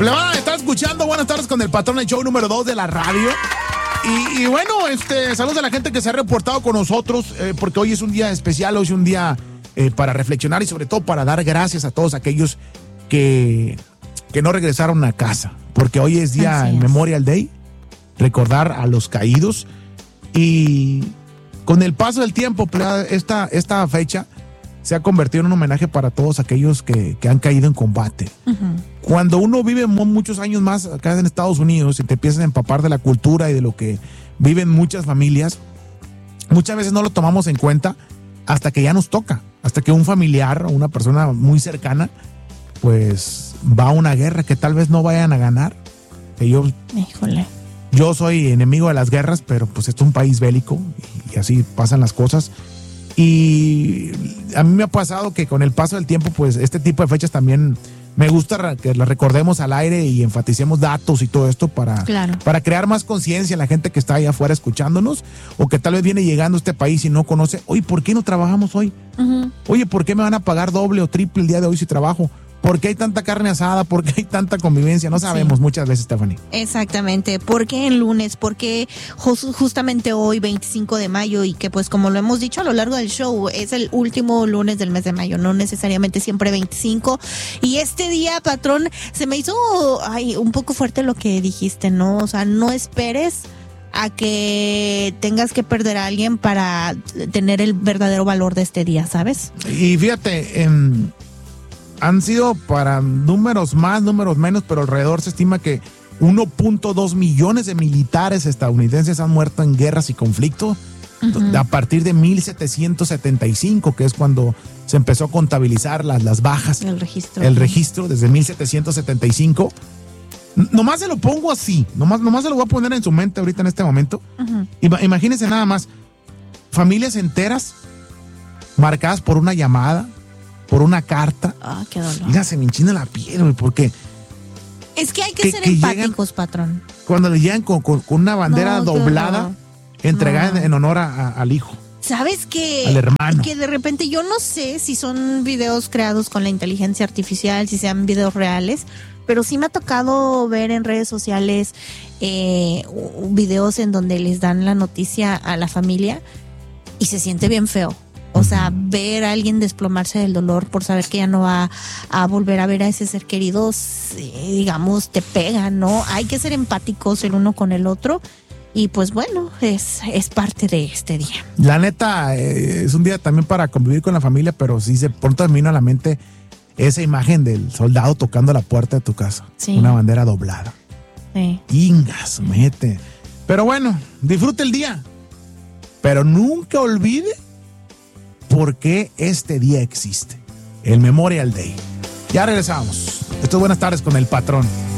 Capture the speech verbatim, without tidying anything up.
Plebada, está escuchando Buenas Tardes con el Patrón, el show número dos de la radio. Y, y bueno, este, saludos a la gente que se ha reportado con nosotros, eh, porque hoy es un día especial, hoy es un día eh, para reflexionar y sobre todo para dar gracias a todos aquellos que, que no regresaron a casa, porque hoy es día es. Memorial Day, recordar a los caídos. Y con el paso del tiempo, plebada, esta, esta fecha se ha convertido en un homenaje para todos aquellos que, que han caído en combate. Uh-huh. Cuando uno vive muchos años más acá en Estados Unidos y te empiezas a empapar de la cultura y de lo que viven muchas familias, muchas veces no lo tomamos en cuenta hasta que ya nos toca, hasta que un familiar o una persona muy cercana pues va a una guerra que tal vez no vayan a ganar. Que yo, Híjole. Yo soy enemigo de las guerras, pero pues esto es un país bélico y, y así pasan las cosas. Y a mí me ha pasado que con el paso del tiempo, pues este tipo de fechas también me gusta que las recordemos al aire y enfaticemos datos y todo esto para, claro. para crear más conciencia en la gente que está allá afuera escuchándonos o que tal vez viene llegando a este país y no conoce. Oye, ¿por qué no trabajamos hoy? Uh-huh. Oye, ¿por qué me van a pagar doble o triple el día de hoy si trabajo? ¿Por qué hay tanta carne asada? ¿Por qué hay tanta convivencia? No sabemos sí. muchas veces, Stephanie. Exactamente. ¿Por qué el lunes? ¿Por qué justamente hoy, veinticinco de mayo? Y que pues como lo hemos dicho a lo largo del show, es el último lunes del mes de mayo, no necesariamente siempre veinticinco. Y este día, patrón, se me hizo ay, un poco fuerte lo que dijiste, ¿no? O sea, no esperes a que tengas que perder a alguien para tener el verdadero valor de este día, ¿sabes? Y fíjate, en... han sido para números más, números menos, pero alrededor se estima que uno punto dos millones de militares estadounidenses han muerto en guerras y conflictos uh-huh. a partir de mil setecientos setenta y cinco, que es cuando se empezó a contabilizar las, las bajas. El registro. El registro desde mil setecientos setenta y cinco. Nomás se lo pongo así, nomás, nomás se lo voy a poner en su mente ahorita en este momento. Uh-huh. Imagínense nada más, familias enteras marcadas por una llamada, por una carta. Ah, qué dolor. Mira, se me enchina la piel, güey, porque... Es que hay que, que ser que empáticos, llegan, patrón. Cuando le llegan con, con, con una bandera no, doblada, no. entregada no. en, en honor a, a, al hijo. ¿Sabes qué? Al hermano. Que de repente yo no sé si son videos creados con la inteligencia artificial, si sean videos reales, pero sí me ha tocado ver en redes sociales eh, videos en donde les dan la noticia a la familia y se siente bien feo. O sea, ver a alguien desplomarse del dolor por saber que ya no va a volver a ver a ese ser querido, digamos, te pega, ¿no? Hay que ser empáticos el uno con el otro y pues bueno, es, es parte de este día. La neta, eh, es un día también para convivir con la familia, pero sí se pronto me vino a la mente esa imagen del soldado tocando la puerta de tu casa. Sí. Una bandera doblada. Sí. Ingas, mete. Pero bueno, disfrute el día, pero nunca olvide por qué este día existe, el Memorial Day. Ya regresamos. Esto es Buenas Tardes con el Patrón.